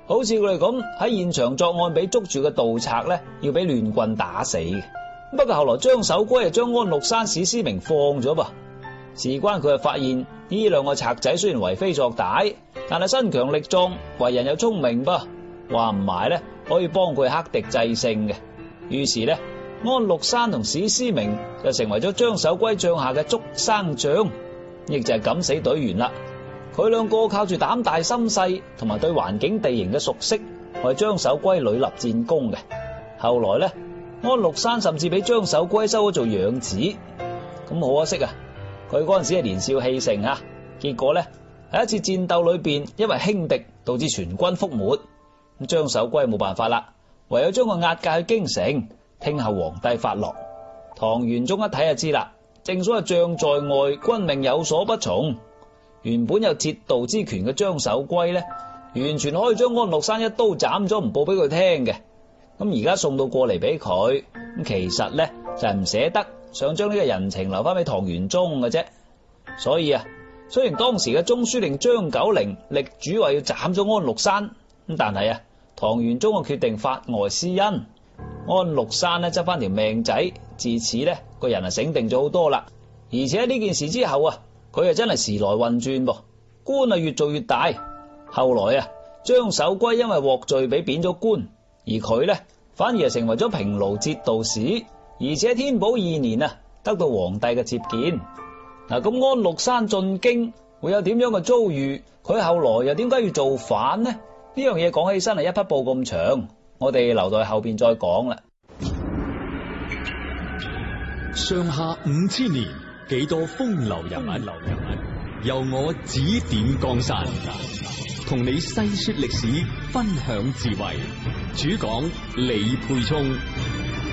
好似佢哋咁喺現場作案俾捉住嘅盜賊咧，要俾亂棍打死嘅。不過後來張守珪就將安祿山、史思明放咗噃。事關佢就發現呢兩個賊仔雖然為非作歹，但係身強力壯，為人又聰明噃，話唔埋咧可以幫佢克敵制勝嘅。於是咧，安祿山同史思明就成為咗張守珪帳下嘅捉生將，亦就係敢死隊員啦。佢兩個靠住膽大心細同埋對環境地形嘅熟悉，為張守珪屢立戰功嘅。後來咧，安祿山甚至俾張守珪收咗做養子。咁好可惜啊，佢嗰陣時係年少氣盛啊，結果咧喺一次戰鬥裏邊，因為輕敵導致全軍覆沒。咁張守珪冇辦法啦，唯有將佢押解去京城，聽候皇帝發落。唐玄宗一睇就知啦，正所謂將在外，君命有所不從。原本有節度之權嘅張守珪咧，完全可以將安祿山一刀斬咗，唔報俾佢聽嘅。咁而家送到過嚟俾佢，咁其實咧就係唔捨得，想將呢個人情留翻俾唐玄宗嘅啫。所以啊，雖然當時嘅中書令張九齡力主話要斬咗安祿山，咁但係啊，唐玄宗嘅決定法外施恩，安祿山咧執翻條命仔，自此咧個人啊醒定咗好多啦。而且喺呢件事之後啊，佢啊真係時來運轉噃，官啊越做越大。後來啊，張守珪因為獲罪俾貶咗官，而佢咧反而係成為咗平盧節度使，而且天寶2年啊得到皇帝嘅接見。嗱，咁安祿山進京會有點樣嘅遭遇？佢後來又點解要造反呢？呢樣嘢講起身係一匹布咁長，我哋留待後邊再講啦。 上下5000年，幾多風流人物，由我指點江山，同你細說歷史，分享智慧。主講李沛聰。